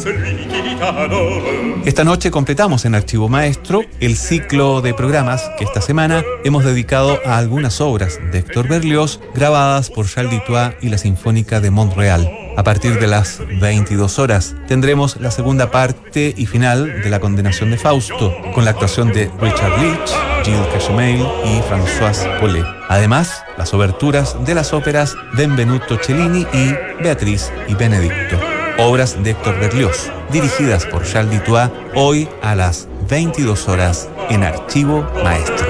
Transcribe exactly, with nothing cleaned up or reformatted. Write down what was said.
Esta noche completamos en Archivo Maestro el ciclo de programas que esta semana hemos dedicado a algunas obras de Héctor Berlioz grabadas por Charles Dutoit y la Sinfónica de Montreal. A partir de las veintidós horas tendremos la segunda parte y final de La Condenación de Fausto, con la actuación de Richard Leach, Gilles Cachemel y Françoise Paulet. Además, las oberturas de las óperas Benvenuto Cellini y Beatriz y Benedicto, obras de Héctor Berlioz, dirigidas por Charles Dutoit, hoy a las veintidós horas en Archivo Maestro.